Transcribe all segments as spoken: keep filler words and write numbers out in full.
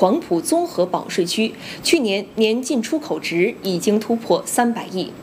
黄埔综合保税区，去年年进出口值已经突破三百亿。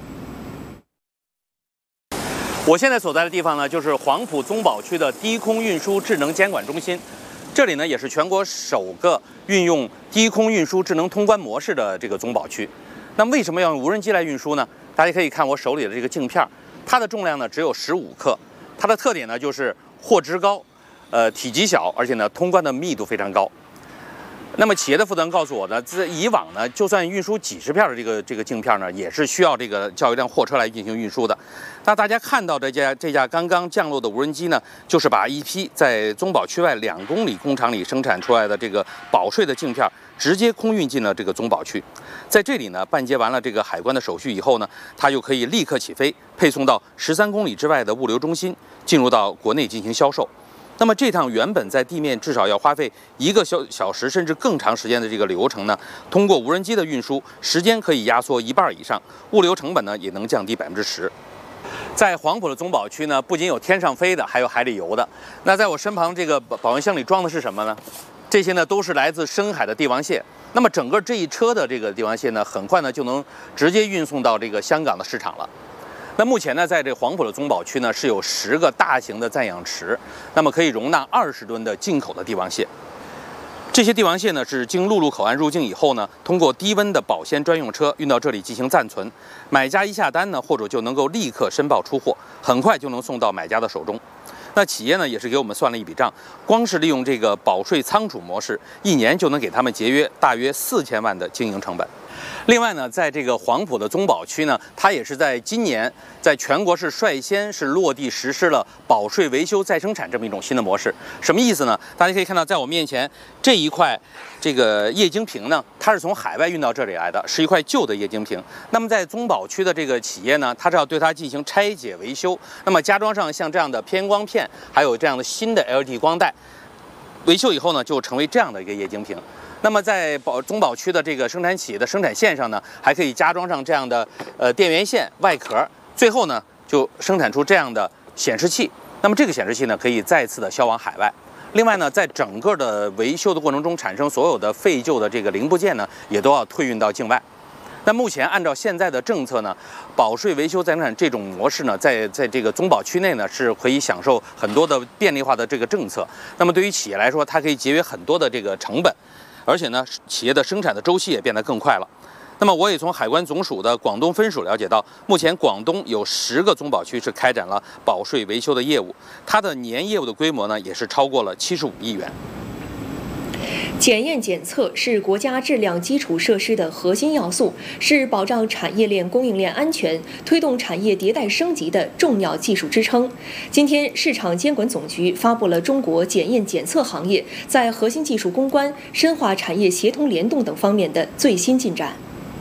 我现在所在的地方呢，就是黄埔综保区的低空运输智能监管中心。这里呢，也是全国首个运用低空运输智能通关模式的这个综保区。那为什么要用无人机来运输呢？大家可以看我手里的这个镜片，它的重量呢只有十五克。它的特点呢就是货值高，呃，体积小，而且呢通关的密度非常高。那么企业的负责人告诉我呢，在以往呢，就算运输几十片的这个这个镜片呢，也是需要这个叫一辆货车来进行运输的。那大家看到这架这架刚刚降落的无人机呢，就是把一批在综保区外两公里工厂里生产出来的这个保税的镜片，直接空运进了这个综保区。在这里呢，办结完了这个海关的手续以后呢，它就可以立刻起飞，配送到十三公里之外的物流中心，进入到国内进行销售。那么这趟原本在地面至少要花费一个小小时甚至更长时间的这个流程呢，通过无人机的运输，时间可以压缩一半以上，物流成本呢也能降低百分之十。在黄埔的综保区呢，不仅有天上飞的，还有海里游的。那在我身旁这个保温箱里装的是什么呢？这些呢都是来自深海的帝王蟹。那么整个这一车的这个帝王蟹呢，很快呢就能直接运送到这个香港的市场了。那目前呢，在这黄埔的综保区呢，是有十个大型的暂养池，那么可以容纳二十吨的进口的帝王蟹。这些帝王蟹呢，是经陆路口岸入境以后呢，通过低温的保鲜专用车运到这里进行暂存。买家一下单呢，或者就能够立刻申报出货，很快就能送到买家的手中。那企业呢，也是给我们算了一笔账，光是利用这个保税仓储模式，一年就能给他们节约大约四千万的经营成本。另外呢，在这个黄埔的综保区呢，它也是在今年在全国是率先是落地实施了保税维修再生产这么一种新的模式。什么意思呢？大家可以看到，在我面前这一块这个液晶屏呢，它是从海外运到这里来的，是一块旧的液晶屏。那么在综保区的这个企业呢，它是要对它进行拆解维修，那么加装上像这样的偏光片，还有这样的新的 L E D 光带，维修以后呢，就成为这样的一个液晶屏。那么在保综保区的这个生产企业的生产线上呢，还可以加装上这样的呃电源线外壳，最后呢就生产出这样的显示器。那么这个显示器呢，可以再次的销往海外。另外呢，在整个的维修的过程中产生所有的废旧的这个零部件呢，也都要退运到境外。那目前按照现在的政策呢，保税维修再生产这种模式呢，在在这个综保区内呢，是可以享受很多的便利化的这个政策。那么对于企业来说，它可以节约很多的这个成本。而且呢，企业的生产的周期也变得更快了。那么，我也从海关总署的广东分署了解到，目前广东有十个综保区是开展了保税维修的业务，它的年业务的规模呢，也是超过了七十五亿元。 检验检测是国家质量基础设施的核心要素，是保障产业链供应链安全、推动产业迭代升级的重要技术支撑。今天，市场监管总局发布了中国检验检测行业在核心技术攻关、深化产业协同联动等方面的最新进展。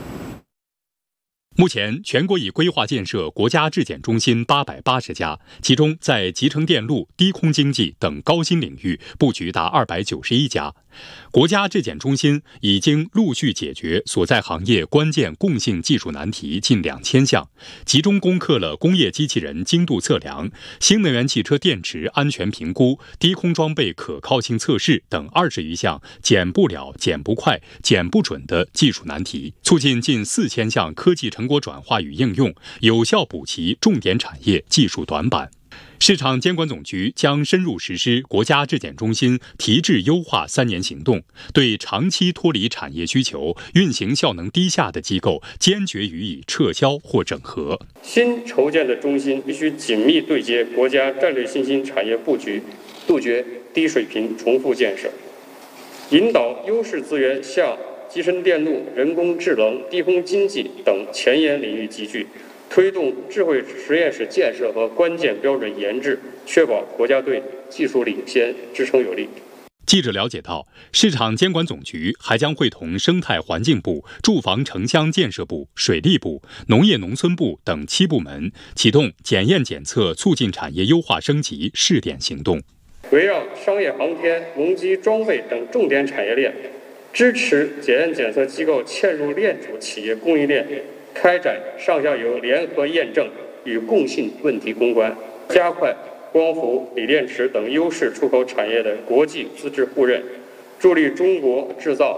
目前，全国已规划建设国家质检中心八百八十家，其中在集成电路、低空经济等高新领域布局达二百九十一家。国家质检中心已经陆续解决所在行业关键共性技术难题近两千项，集中攻克了工业机器人精度测量、新能源汽车电池安全评估、低空装备可靠性测试等二十余项检不了、检不快、检不准的技术难题，促进近四千项科技成果转化与应用，有效补齐重点产业技术短板。市场监管总局将深入实施国家质检中心提质优化三年行动，对长期脱离产业需求、运行效能低下的机构坚决予以撤销或整合。 新筹建的中心必须紧密对接国家战略新兴产业布局，杜绝低水平重复建设，引导优势资源向集成电路、人工智能、低空经济等前沿领域集聚，推动智慧实验室建设和关键标准研制，确保国家队技术领先，支撑有力。 记者了解到，市场监管总局还将会同生态环境部、住房城乡建设部、水利部、农业农村部等七部门启动检验检测促进产业优化升级试点行动， 围绕商业航天、农机装备等重点产业链，支持检验检测机构嵌入链主企业供应链，开展上下游联合验证与共性问题攻关，加快光伏、锂电池等优势出口产业的国际资质互认，助力中国制造